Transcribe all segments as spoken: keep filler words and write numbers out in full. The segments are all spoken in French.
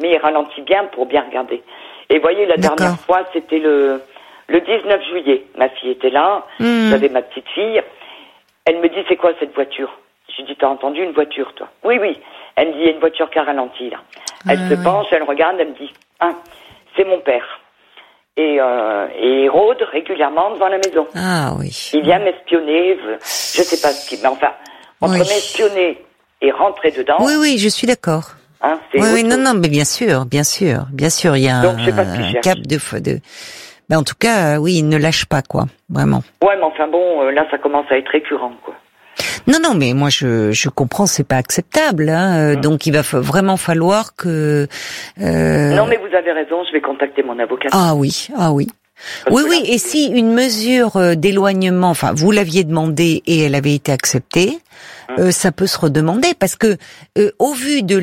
mais il ralentit bien pour bien regarder. Et vous voyez, la D'accord. dernière fois, c'était le, le dix-neuf juillet. Ma fille était là, mmh. j'avais ma petite fille. Elle me dit, c'est quoi cette voiture? J'ai dit, t'as entendu une voiture, toi? Oui, oui. Elle me dit, il y a une voiture qui a ralenti, là. Elle ah, se oui. penche, elle regarde, elle me dit, ah, c'est mon père. Et, euh, et il rôde régulièrement devant la maison. Ah oui. Il vient m'espionner, je sais pas ce qu'il... Mais enfin, entre oui. m'espionner et rentrer dedans... Oui, oui, je suis d'accord. Hein, c'est oui, oui, non, non, mais bien sûr, bien sûr, bien sûr, il y a Donc, un, je sais pas ce un cap de... de... Ben, en tout cas, oui, il ne lâche pas, quoi, vraiment. Ouais, mais enfin bon, euh, là, ça commence à être récurrent, quoi. Non, non, mais moi je je comprends, c'est pas acceptable. Hein, mmh. Donc il va fa- vraiment falloir que. Euh... Non, mais vous avez raison, je vais contacter mon avocat. Ah oui, ah oui. Parce oui, oui. Là, et si une mesure d'éloignement, enfin, vous l'aviez demandé et elle avait été acceptée, mmh. euh, ça peut se redemander parce que euh, au vu de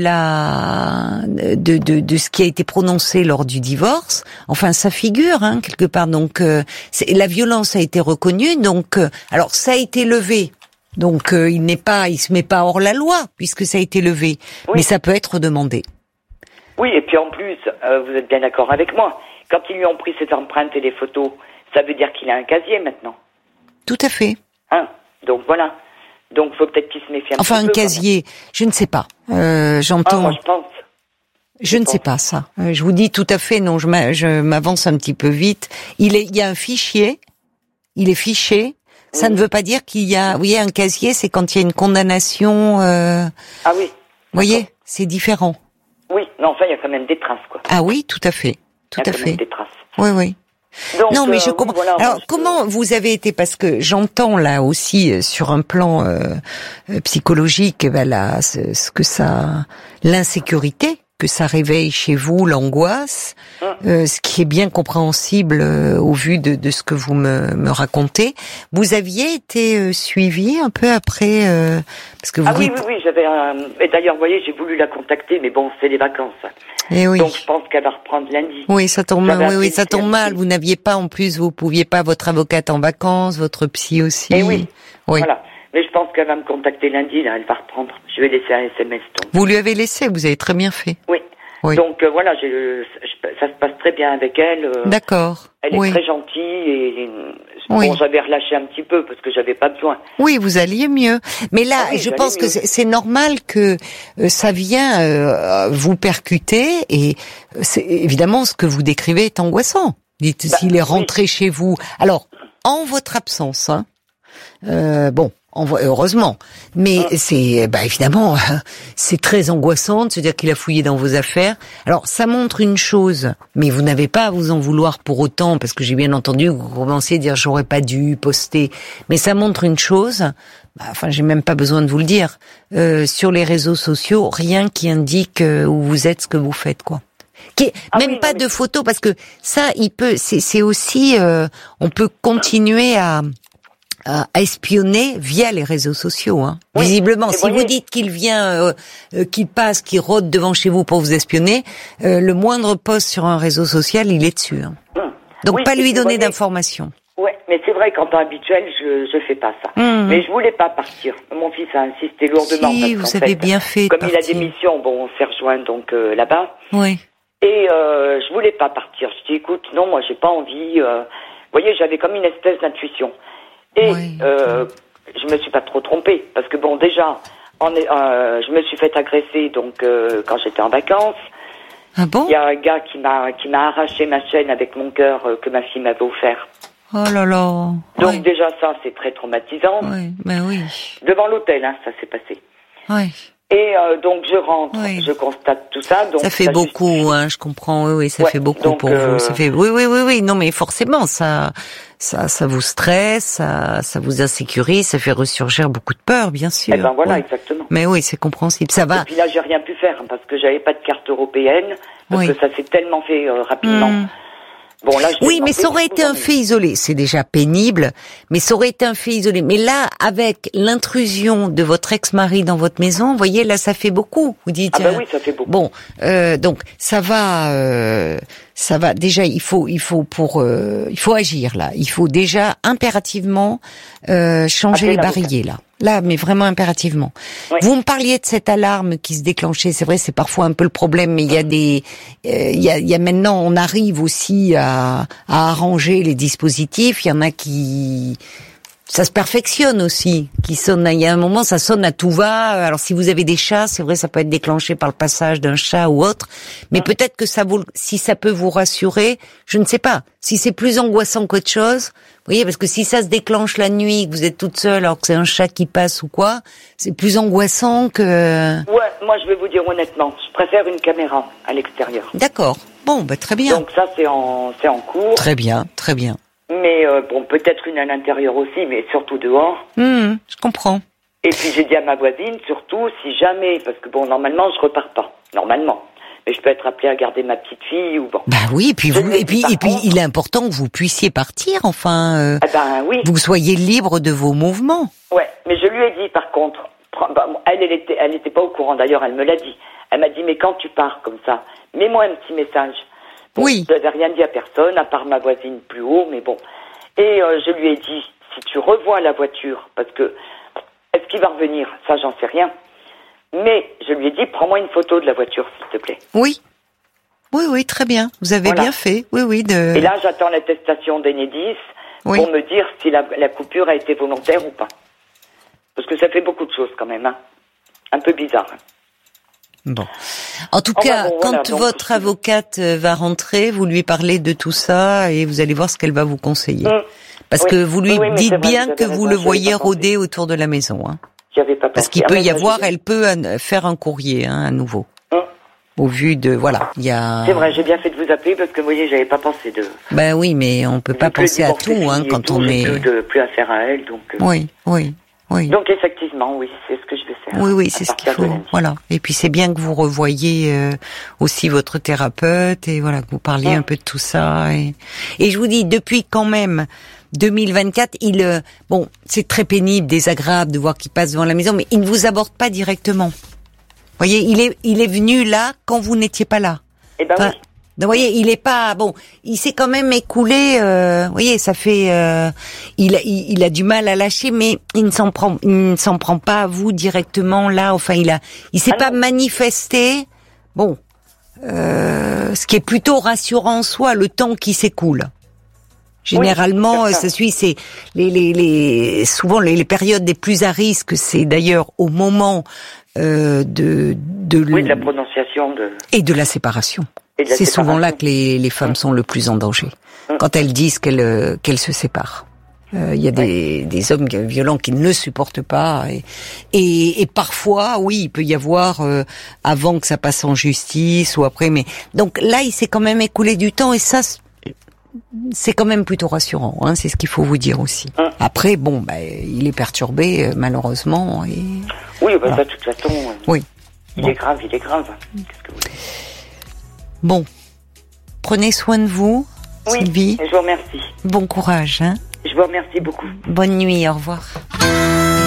la de, de de ce qui a été prononcé lors du divorce, enfin, ça figure hein, quelque part. Donc euh, c'est, la violence a été reconnue. Donc euh, alors ça a été levé. Donc euh, il n'est pas, il se met pas hors la loi puisque ça a été levé, oui. mais ça peut être demandé. Oui, et puis en plus, euh, vous êtes bien d'accord avec moi. Quand ils lui ont pris ses empreintes et les photos, ça veut dire qu'il a un casier maintenant. Tout à fait. Hein, donc voilà. Donc faut peut-être qu'il se méfie un enfin, petit peu. Enfin un casier, je ne sais pas. Euh, j'entends. Ah, moi je pense. Je, je ne pense. sais pas ça. Euh, je vous dis tout à fait. Non, je, m'a, je m'avance un petit peu vite. Il est, il y a un fichier. Il est fiché. Ça oui. ne veut pas dire qu'il y a, vous voyez, un casier, c'est quand il y a une condamnation. Euh... Ah oui. Vous voyez, c'est différent. Oui, mais enfin, il y a quand même des traces, quoi. Ah oui, tout à fait, tout il y a à quand fait. Même des traces. Oui, oui. Donc, non, mais euh, je comprends. Oui, voilà, alors, je... comment vous avez été, parce que j'entends là aussi sur un plan euh, psychologique, ben là, ce, ce que ça, l'insécurité que ça réveille chez vous, l'angoisse, mmh. euh, ce qui est bien compréhensible euh, au vu de, de ce que vous me, me racontez. Vous aviez été euh, suivi un peu après, euh, parce que vous ah dites... oui, oui, oui, j'avais un... Et d'ailleurs, vous voyez, j'ai voulu la contacter, mais bon, c'est les vacances. Et oui. Donc, je pense qu'elle va reprendre lundi. Oui, ça tombe mal. Oui, oui, ça tombe mal. Vous n'aviez pas, en plus, vous pouviez pas, votre avocate en vacances, votre psy aussi. Et oui. Oui. Voilà. Mais je pense qu'elle va me contacter lundi, là, elle va reprendre. Je vais laisser un S M S. Donc. Vous lui avez laissé, vous avez très bien fait. Oui. oui. Donc euh, voilà, j'ai, je, ça se passe très bien avec elle. Euh, D'accord. Elle est oui. très gentille et, et bon, oui. j'avais relâché un petit peu parce que j'avais pas besoin. Oui, vous alliez mieux. Mais là, ah oui, je pense mieux. que c'est, c'est normal que euh, ça vient euh, vous percuter et c'est, évidemment ce que vous décrivez est angoissant. Dites bah, s'il est rentré oui. chez vous. Alors, en votre absence, hein, euh, bon. Heureusement, mais ah. c'est bah évidemment c'est très angoissant de se dire qu'il a fouillé dans vos affaires. Alors ça montre une chose, mais vous n'avez pas à vous en vouloir pour autant, parce que j'ai bien entendu que vous commenciez à dire j'aurais pas dû poster, mais ça montre une chose. Bah, enfin, j'ai même pas besoin de vous le dire. Euh, sur les réseaux sociaux, rien qui indique où vous êtes, ce que vous faites, quoi. Qui, ah même oui, pas oui. de photos, parce que ça, il peut, c'est, c'est aussi, euh, on peut continuer à à espionner via les réseaux sociaux, hein. Oui, visiblement. Si voyez... vous dites qu'il vient, euh, euh, qu'il passe, qu'il rôde devant chez vous pour vous espionner, euh, le moindre post sur un réseau social, il est dessus. Hein. Hum. Donc oui, pas lui donner voyez... d'informations. Ouais, mais c'est vrai qu'en temps habituel, je je fais pas ça. Mmh. Mais je voulais pas partir. Mon fils a insisté lourdement. Si, parce vous avez fait, bien fait. Comme partir. il a des missions, bon, on s'est rejoint donc euh, là-bas. Oui. Et euh, je voulais pas partir. Je dis, écoute, non, moi j'ai pas envie. Euh... Vous voyez, j'avais comme une espèce d'intuition. Et oui. euh, je me suis pas trop trompée parce que bon déjà, on est, euh, je me suis fait agresser donc euh, quand j'étais en vacances. Ah bon? Il y a un gars qui m'a qui m'a arraché ma chaîne avec mon cœur euh, que ma fille m'avait offert. Oh là là. Donc oui. déjà ça c'est très traumatisant. Oui, ben oui. Devant l'hôtel, hein, ça s'est passé. Oui. Et euh, donc je rentre, oui. je constate tout ça. Donc ça fait ça beaucoup, justifie. hein, je comprends. Oui, oui, ça ouais, fait beaucoup donc, pour euh... vous. Ça fait, oui, oui, oui, oui. Non, mais forcément, ça, ça, ça vous stresse, ça, ça vous insécurise, ça fait ressurgir beaucoup de peur, bien sûr. Eh ben voilà, oui. exactement. Mais oui, c'est compréhensible. Ça va. Et puis là, j'ai rien pu faire hein, parce que j'avais pas de carte européenne, parce oui. que ça s'est tellement fait euh, rapidement. Mmh. Bon, là, oui, mais ça aurait été un fait isolé. C'est déjà pénible, mais ça aurait été un fait isolé. Mais là, avec l'intrusion de votre ex-mari dans votre maison, vous voyez, là, ça fait beaucoup. Vous dites. Ah ben oui, ça fait beaucoup. Bon, euh, donc ça va, euh, ça va. Déjà, il faut, il faut pour, euh, il faut agir là. Il faut déjà impérativement euh, changer Après, les barilliers là. Là, mais vraiment impérativement. Oui. Vous me parliez de cette alarme qui se déclenchait. C'est vrai, c'est parfois un peu le problème, mais il y a des, euh, il y a, il y a maintenant, on arrive aussi à, à arranger les dispositifs. Il y en a qui, ça se perfectionne aussi, qui sonne. Il y a un moment, ça sonne à tout va. Alors, si vous avez des chats, c'est vrai, ça peut être déclenché par le passage d'un chat ou autre. Mais mmh. peut-être que ça vous, si ça peut vous rassurer, je ne sais pas. Si c'est plus angoissant qu'autre chose. Vous voyez, parce que si ça se déclenche la nuit, que vous êtes toute seule, alors que c'est un chat qui passe ou quoi, c'est plus angoissant que... Ouais, moi je vais vous dire honnêtement, je préfère une caméra à l'extérieur. D'accord. Bon, bah très bien. Donc ça c'est en, c'est en cours. Très bien, très bien. Mais euh, bon, peut-être une à l'intérieur aussi, mais surtout dehors. Mmh, je comprends. Et puis j'ai dit à ma voisine, surtout si jamais, parce que bon, normalement je repars pas, normalement. Mais je peux être appelée à garder ma petite fille ou bon. Bah oui, et puis vous, et puis et puis contre, il est important que vous puissiez partir, enfin. Euh, eh ben oui. Vous soyez libre de vos mouvements. Ouais, mais je lui ai dit par contre, bah, elle, elle était, elle n'était pas au courant d'ailleurs, elle me l'a dit. Elle m'a dit mais quand tu pars comme ça, mets-moi un petit message. Bon, oui. Je n'avais rien dit à personne, à part ma voisine plus haut, mais bon. Et euh, je lui ai dit si tu revois la voiture, parce que est-ce qu'il va revenir, ça j'en sais rien. Mais je lui ai dit, prends-moi une photo de la voiture, s'il te plaît. Oui. Oui, oui, très bien. Vous avez voilà. bien fait. Oui, oui. De... Et là, j'attends l'attestation d'Enedis oui. pour me dire si la, la coupure a été volontaire ou pas. Parce que ça fait beaucoup de choses quand même. Hein. Un peu bizarre. Hein. Bon. En tout oh, cas, bah bon, voilà, quand donc, votre avocate va rentrer, vous lui parlez de tout ça et vous allez voir ce qu'elle va vous conseiller. Mmh. Parce oui. que vous lui oui, oui, dites bien vrai, que vous, vous le voyez rôder autour de la maison. Hein. J'avais pas Parce qu'il peut y avoir, elle peut faire un courrier, hein, à nouveau. Hum. Au vu de, voilà, il y a... C'est vrai, j'ai bien fait de vous appeler parce que, vous voyez, j'avais pas pensé de... Ben oui, mais on peut pas penser à tout, hein, quand on est... Plus, de, plus affaire à elle, donc... Euh... Oui, oui, oui. Donc, effectivement, oui, c'est ce que je vais faire. Oui, oui, c'est ce qu'il faut, voilà. Et puis, c'est bien que vous revoyiez euh, aussi votre thérapeute et voilà, que vous parliez hum. un peu de tout ça. Et, et je vous dis, depuis quand même... deux mille vingt-quatre, il euh, bon, c'est très pénible, désagréable de voir qu'il passe devant la maison, mais il ne vous aborde pas directement. Vous voyez, il est il est venu là quand vous n'étiez pas là. Eh ben enfin, oui. Vous voyez, il est pas bon. Il s'est quand même écoulé. Euh, vous voyez, ça fait. Euh, il, a, il il a du mal à lâcher, mais il ne s'en prend il ne s'en prend pas à vous directement là. Enfin, il a il s'est ah pas non. manifesté. Bon, euh, ce qui est plutôt rassurant en soi, le temps qui s'écoule. Généralement, oui, ça suit, c'est les, les, les, souvent les, les périodes les plus à risque, c'est d'ailleurs au moment euh, de, de, oui, de la prononciation de et de la séparation. Et de la c'est séparation. Souvent là que les, les femmes mmh. sont le plus en danger mmh. quand elles disent qu'elles qu'elles se séparent. Il euh, y a des, oui. des hommes violents qui ne le supportent pas et, et, et parfois, oui, il peut y avoir euh, avant que ça passe en justice ou après, mais donc là, il s'est quand même écoulé du temps et ça. C'est quand même plutôt rassurant, hein, c'est ce qu'il faut vous dire aussi. Hum. Après, bon, bah, il est perturbé, malheureusement. Et... Oui, bah, voilà. Ça, de toute façon, oui. il bon. est grave, il est grave. Qu'est-ce que vous voulez ? Bon, prenez soin de vous, oui, Sylvie. Je vous remercie. Bon courage. Hein. Je vous remercie beaucoup. Bonne nuit, au revoir.